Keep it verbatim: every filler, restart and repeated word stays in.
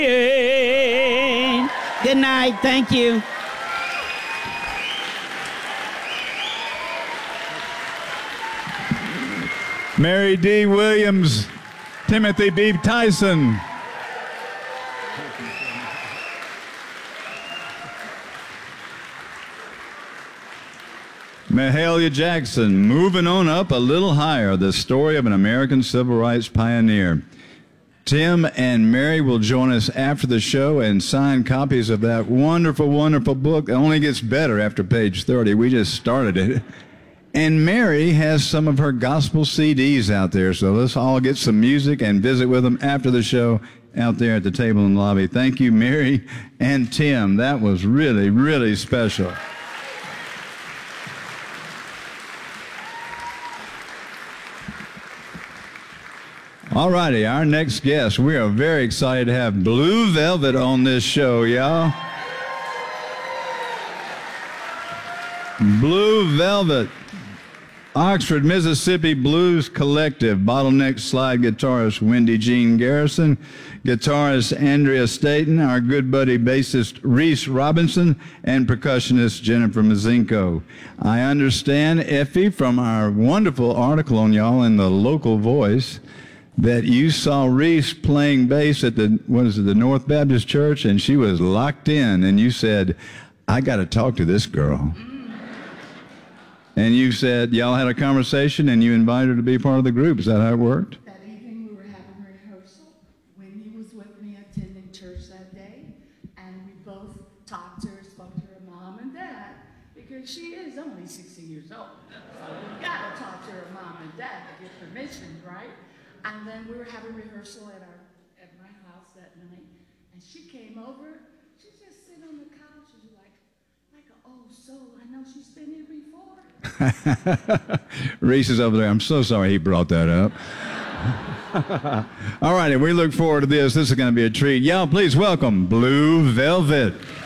Good night. Thank you. Mary D. Williams, Timothy B. Tyson. Mahalia Jackson, moving on up a little higher, the story of an American civil rights pioneer. Tim and Mary will join us after the show and sign copies of that wonderful, wonderful book. It only gets better after page thirty. We just started it. And Mary has some of her gospel C Ds out there, so let's all get some music and visit with them after the show out there at the table in the lobby. Thank you, Mary and Tim. That was really, really special. All righty, our next guest. We are very excited to have Blue Velvet on this show, y'all. Blue Velvet, Oxford, Mississippi Blues Collective, bottleneck slide guitarist Wendy Jean Garrison, guitarist Andrea Staten, our good buddy bassist Reese Robinson, and percussionist Jennifer Mazinko. I understand, Effie, from our wonderful article on y'all in the Local Voice, that you saw Reese playing bass at the, what is it, the North Baptist Church, and she was locked in, and you said, I got to talk to this girl. And you said, y'all had a conversation, and you invited her to be part of the group. Is that how it worked? That evening we were having rehearsal. Wendy was with me attending church that day, and we both talked to her, spoke to her mom and dad, because she is only sixty years old. So we got to talk to her mom and dad to get permission, right? And then we were having rehearsal at our at my house that night, and she came over. She just sitting on the couch and like, like an old soul. I know she's been here before. Reese is over there. I'm so sorry he brought that up. All righty, we look forward to this. This is going to be a treat. Y'all, please welcome Blue Velvet.